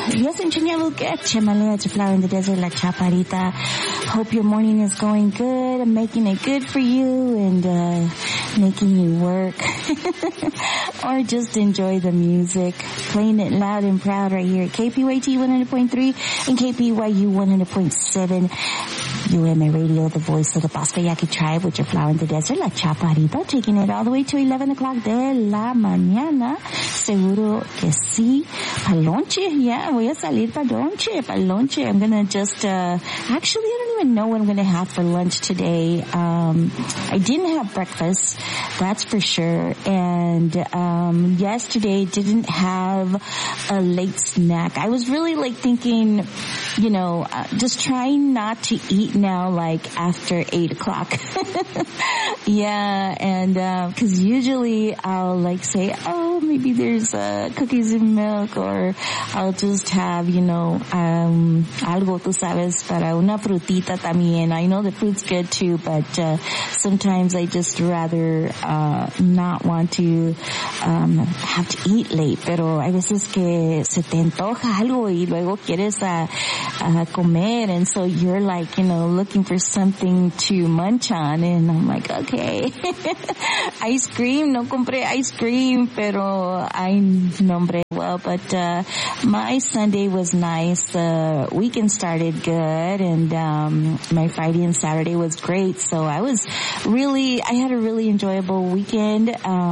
Yo soy Chenya Luque, Chemalea to Flower in the Desert, La Chaparita. Hope your morning is going good and making it good for you and making you work. Or just enjoy the music. Playing it loud and proud right here at KPYT 100.3 and KPYU 100.7. UMA Radio, the voice of the Paskayaki tribe with your Flower in the Desert, La Chaparita, taking it all the way to 11 o'clock de la mañana. Seguro que sí. Palonche, yeah, voy a salir palonche. I'm gonna just, actually I don't even know what I'm gonna have for lunch today. I didn't have breakfast, that's for sure. And, yesterday didn't have a late snack. I was really like thinking, you know, just trying not to eat now like after 8 o'clock. Yeah, and, cause usually I'll like say, oh, maybe there's, cookies and milk, or I'll just have, you know, algo, tú sabes, para una frutita también. I know the fruit's good too, but, sometimes I just rather, not want to, have to eat late, pero hay veces que se te antoja algo y luego quieres, comer, and so you're like, you know, looking for something to munch on, and I'm like, okay. Ice cream, no compré ice cream, pero I nombre well, but, my Sunday was nice. The weekend started good, and, my Friday and Saturday was great, so I had a really enjoyable weekend.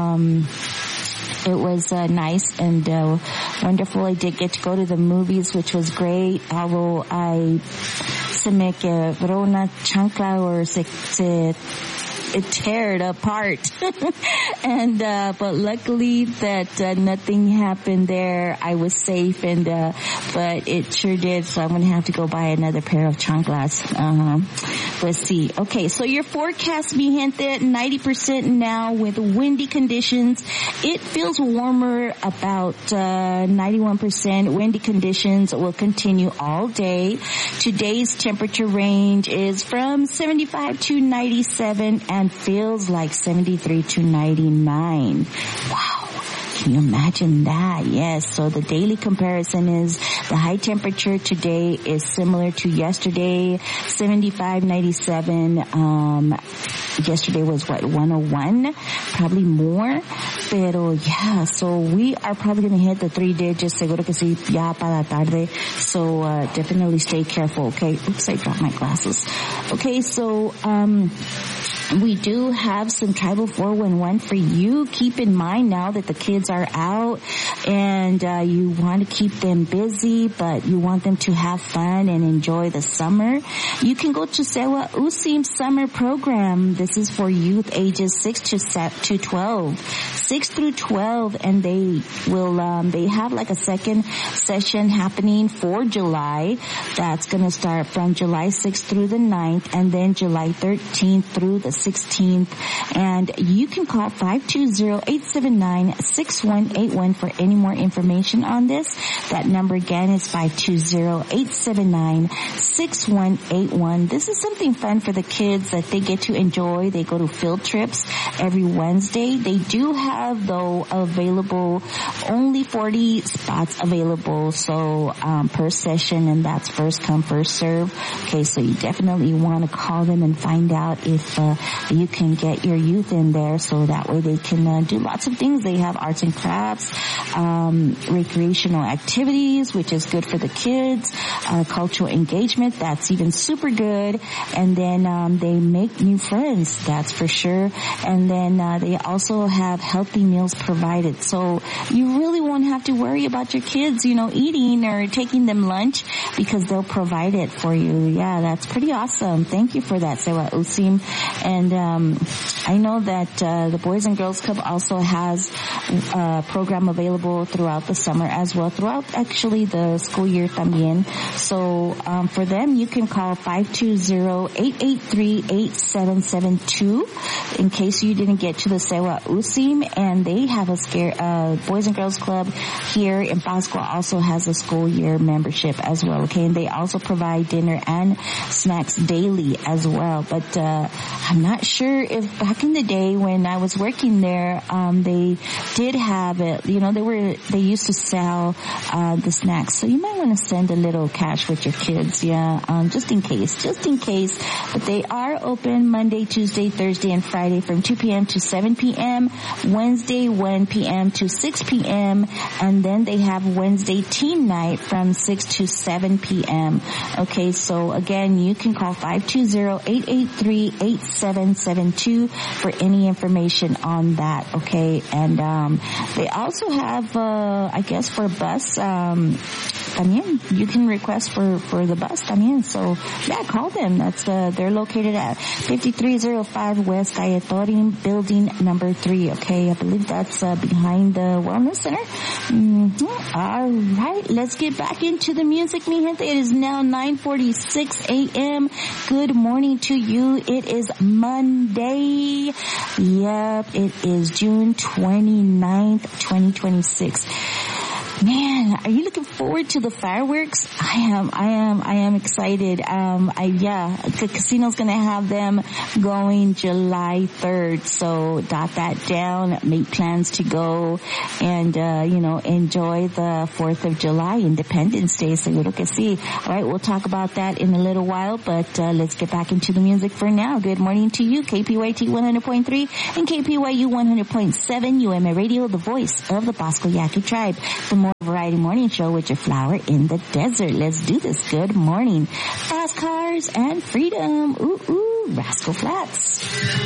It was nice and wonderful. I did get to go to the movies, which was great, although se me quebró una chancla, or it teared apart. And, but luckily that, nothing happened there. I was safe, and, but it sure did, so I'm gonna have to go buy another pair of chanclas. Let's see. Okay, so your forecast, mi gente, 90% now with windy conditions. It feels warmer, about, 91%. Windy conditions will continue all day. Today's temperature range is from 75 to 97 and feels like 73 to 99. Wow. Can you imagine that? Yes. So the daily comparison is the high temperature today is similar to yesterday, 75, 97. Yesterday was 101, probably more. Pero yeah, so we are probably going to hit the 3 digits, seguro que sí, ya para la tarde. So, definitely stay careful, okay? Oops, I dropped my glasses. Okay, so, we do have some Tribal 411 for you. Keep in mind now that the kids are out and you want to keep them busy, but you want them to have fun and enjoy the summer. You can go to Sewa Usim Summer Program. This is for youth ages 6 to 12. 6 through 12, and they will, they have like a second session happening for July. That's going to start from July 6th through the 9th, and then July 13th through the 16th. And you can call 520-879-6181 for any more information on this. That number again is 520-879-6181. This is something fun for the kids that they get to enjoy. They go to field trips every Wednesday. They do have, though, available only 40 spots available, so per session, and that's first come, first serve. Okay, so you definitely want to call them and find out if you can get your youth in there, so that way they can do lots of things. They have arts and crafts, recreational activities, which is good for the kids, cultural engagement, that's even super good, and then they make new friends, that's for sure, and then they also have healthy meals provided, so you really won't have to worry about your kids, you know, eating or taking them lunch, because they'll provide it for you. Yeah, that's pretty awesome. Thank you for that, Sewa Usim. And I know that the Boys and Girls Club also has a program available throughout the summer as well, throughout actually the school year también. So for them, you can call 520-883-8772 in case you didn't get to the Sewa Usim, and they have a Boys and Girls Club here in Pascua also has a school year membership as well, okay? And they also provide dinner and snacks daily as well, but I'm not sure if back in the day when I was working there, they did have it, they used to sell, the snacks. So you might want to send a little cash with your kids. Just in case. But they are open Monday, Tuesday, Thursday, and Friday from 2 p.m. to 7 p.m., Wednesday 1 p.m. to 6 p.m., and then they have Wednesday teen night from 6 to 7 p.m. Okay, so again, you can call 520-883-8772 for any information on that, okay? And they also have, I guess, for bus, también, you can request for the bus también. So, yeah, call them. That's, they're located at 5305 West Ayatorin, building number 3, okay? I believe that's, behind the Wellness Center. Mm-hmm. All right, let's get back into the music, mi gente. It is now 9:46 a.m. Good morning to you. It is Monday. Yep, it is June 29th, 2026. Man, are you looking forward to the fireworks? I am excited. The casino's gonna have them going July 3rd. So dot that down, make plans to go and, enjoy the 4th of July, Independence Day. Seguro que sí. All right, we'll talk about that in a little while, but, let's get back into the music for now. Good morning to you, KPYT 100.3 and KPYU 100.7, UMA Radio, the voice of the Bosco Yaqui tribe. The more variety morning show with your flower in the desert. Let's do this. Good morning. Fast cars and freedom. Ooh, Rascal Flatts.